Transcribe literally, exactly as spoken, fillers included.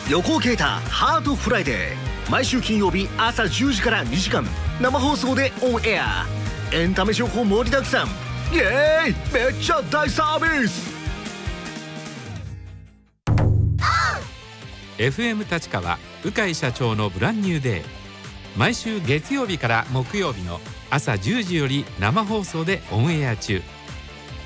横尾啓太ハートフライデー、毎週金曜日朝じゅうじからにじかん生放送でオンエア。エンタメ情報盛りだくさん。イエーイ、めっちゃ大サービス。 エフエム 立川鵜飼社長のブランニューデー、毎週月曜日から木曜日の朝じゅうじより生放送でオンエア中。